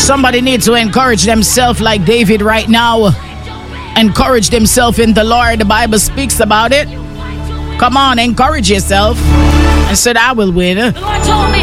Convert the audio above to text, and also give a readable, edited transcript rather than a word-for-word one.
Somebody needs to encourage themselves like David right now. Encourage themselves in the Lord. The Bible speaks about it. Come on, encourage yourself and said, I will win.